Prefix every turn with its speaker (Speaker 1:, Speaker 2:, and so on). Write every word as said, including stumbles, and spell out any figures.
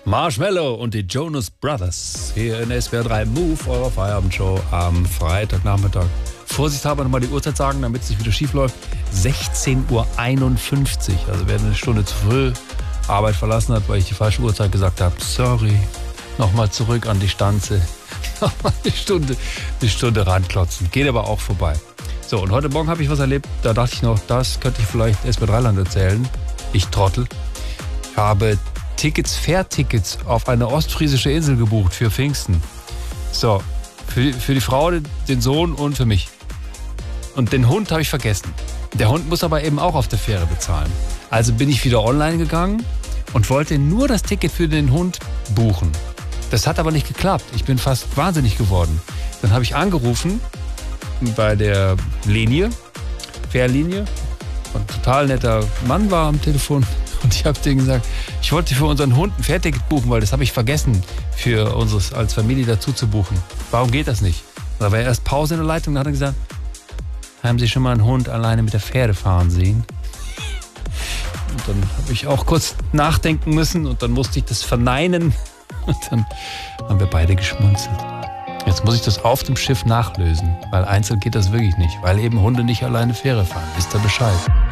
Speaker 1: Marshmallow und die Jonas Brothers hier in S W R drei Move, eurer Feierabendshow am Freitagnachmittag. Vorsichtshalber nochmal die Uhrzeit sagen, damit es nicht wieder schief läuft. sechzehn Uhr einundfünfzig, also wer eine Stunde zu früh Arbeit verlassen hat, weil ich die falsche Uhrzeit gesagt habe. Sorry, nochmal zurück an die Stanze. Nochmal eine Stunde, eine Stunde ranklotzen. Geht aber auch vorbei. So, und heute Morgen habe ich was erlebt, da dachte ich noch, das könnte ich vielleicht S W R drei Land erzählen. Ich Trottel. Ich habe Tickets, Fährtickets auf eine ostfriesische Insel gebucht für Pfingsten. So, für, für die Frau, den Sohn und für mich. Und den Hund habe ich vergessen. Der Hund muss aber eben auch auf der Fähre bezahlen. Also bin ich wieder online gegangen und wollte nur das Ticket für den Hund buchen. Das hat aber nicht geklappt. Ich bin fast wahnsinnig geworden. Dann habe ich angerufen bei der Linie, Fährlinie. Ein total netter Mann war am Telefon. Und ich habe denen gesagt, ich wollte für unseren Hund ein Fährticket buchen, weil das habe ich vergessen, für uns als Familie dazu zu buchen. Warum geht das nicht? Da war erst Pause in der Leitung, dann hat er gesagt, haben Sie schon mal einen Hund alleine mit der Pferde fahren sehen? Und dann habe ich auch kurz nachdenken müssen und dann musste ich das verneinen. Und dann haben wir beide geschmunzelt. Jetzt muss ich das auf dem Schiff nachlösen, weil einzeln geht das wirklich nicht, weil eben Hunde nicht alleine Fähre fahren. Wisst ihr Bescheid?